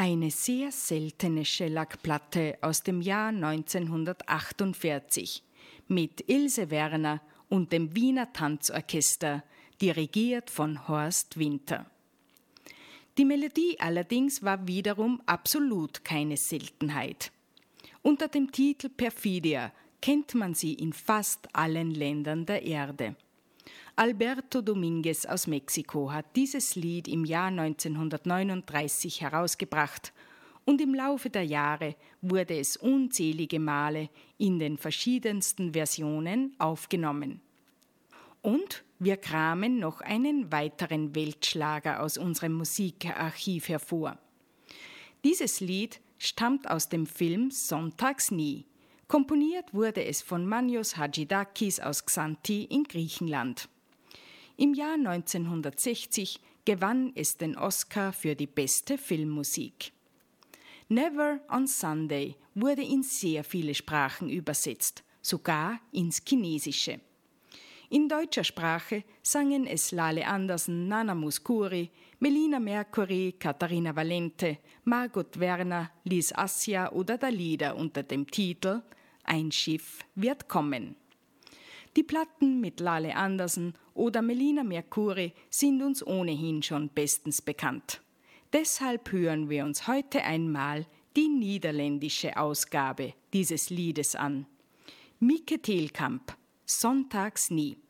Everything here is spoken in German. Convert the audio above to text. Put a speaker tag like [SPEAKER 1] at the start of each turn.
[SPEAKER 1] Eine sehr seltene Schellackplatte aus dem Jahr 1948 mit Ilse Werner und dem Wiener Tanzorchester, dirigiert von Horst Winter. Die Melodie allerdings war wiederum absolut keine Seltenheit. Unter dem Titel Perfidia kennt man sie in fast allen Ländern der Erde. Alberto Dominguez aus Mexiko hat dieses Lied im Jahr 1939 herausgebracht und im Laufe der Jahre wurde es unzählige Male in den verschiedensten Versionen aufgenommen. Und wir kramen noch einen weiteren Weltschlager aus unserem Musikarchiv hervor. Dieses Lied stammt aus dem Film Sonntags nie. Komponiert wurde es von Manios Hadjidakis aus Xanthi in Griechenland. Im Jahr 1960 gewann es den Oscar für die beste Filmmusik. Never on Sunday wurde in sehr viele Sprachen übersetzt, sogar ins Chinesische. In deutscher Sprache sangen es Lale Andersen, Nana Mouskouri, Melina Mercury, Katharina Valente, Margot Werner, Liz Assia oder Dalida unter dem Titel Ein Schiff wird kommen. Die Platten mit Lale Andersen oder Melina Mercury sind uns ohnehin schon bestens bekannt. Deshalb hören wir uns heute einmal die niederländische Ausgabe dieses Liedes an. Mieke Teelkamp, Sonntags nie.